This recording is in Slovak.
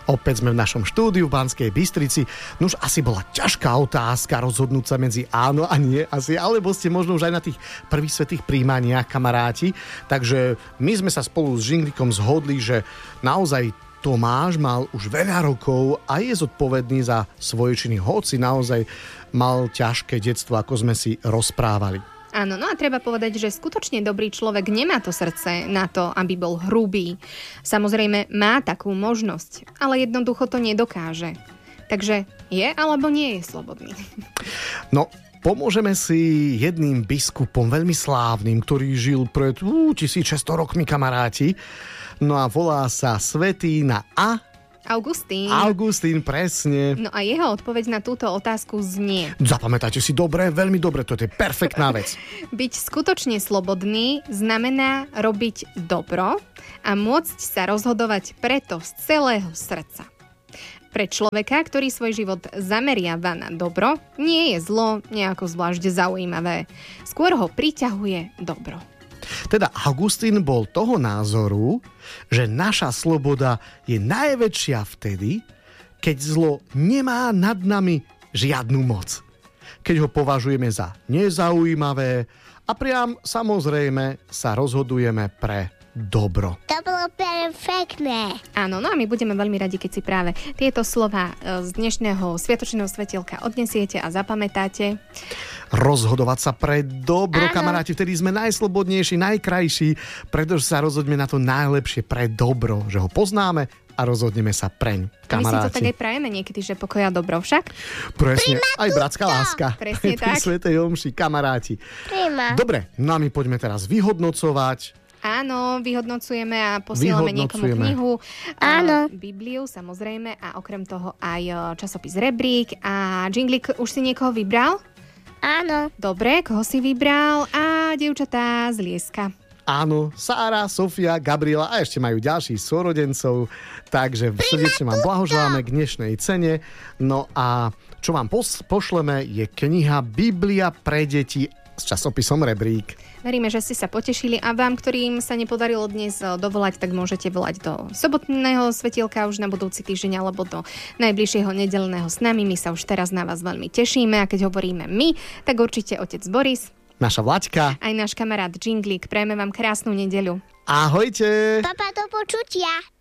Opäť sme v našom štúdiu v Banskej Bystrici. No už asi bola ťažká otázka rozhodnúť sa medzi áno a nie asi, alebo ste možno už aj na tých prvých svätých príjmaniach, kamaráti. Takže my sme sa spolu s Žinglikom zhodli, že naozaj Tomáš mal už veľa rokov a je zodpovedný za svoje činy, hoci naozaj mal ťažké detstvo, ako sme si rozprávali. Áno, no a treba povedať, že skutočne dobrý človek nemá to srdce na to, aby bol hrubý. Samozrejme má takú možnosť, ale jednoducho to nedokáže. Takže je alebo nie je slobodný? No, pomôžeme si jedným biskupom, veľmi slávnym, ktorý žil pred 1600 rokmi, kamaráti. No a volá sa svätý na A. Augustín. Augustín, presne. No a jeho odpoveď na túto otázku znie. Zapamätajte si dobre, veľmi dobre, to je perfektná vec. Byť skutočne slobodný znamená robiť dobro a môcť sa rozhodovať preto z celého srdca. Pre človeka, ktorý svoj život zameriava na dobro, nie je zlo nejako zvlášť zaujímavé. Skôr ho priťahuje dobro. Teda Augustín bol toho názoru, že naša sloboda je najväčšia vtedy, keď zlo nemá nad nami žiadnu moc. Keď ho považujeme za nezaujímavé a priam samozrejme sa rozhodujeme pre dobro. To bolo perfektné. Áno, no a my budeme veľmi radi, keď si práve tieto slova z dnešného sviatočného svetielka odnesiete a zapamätáte. Rozhodovať sa pre dobro, Áno. kamaráti, vtedy sme najslobodnejší, najkrajší, pretože sa rozhodneme na to najlepšie pre dobro, že ho poznáme a rozhodneme sa preň, My si to kamaráti. tak aj prajeme niekedy, že pokoja dobro však. Presne, aj bratská láska. Presne Pri tak. svätej omši, kamaráti. Prima. Dobre, no a my poďme teraz vyhodnocovať. Áno, vyhodnocujeme a posielame niekomu knihu. Áno. Bibliu, samozrejme, a okrem toho aj časopis Rebrík. A Jinglik, už si niekoho vybral? Áno. Dobre, koho si vybral? A dievčatá z Lieska. Áno, Sára, Sofia, Gabriela a ešte majú ďalších súrodencov, takže srdečne vám blahoželáme k dnešnej cene. No a čo vám pošleme je kniha Biblia pre deti s časopisom Rebrík. Veríme, že ste sa potešili a vám, ktorým sa nepodarilo dnes dovolať, tak môžete volať do sobotného svetielka už na budúci týždeň alebo do najbližšieho nedeľného s nami. My sa už teraz na vás veľmi tešíme a keď hovoríme my, tak určite otec Boris, Naša Vlaďka. aj náš kamarát Jinglik. Prajeme vám krásnu nedeľu. Ahojte! Papa, do počutia.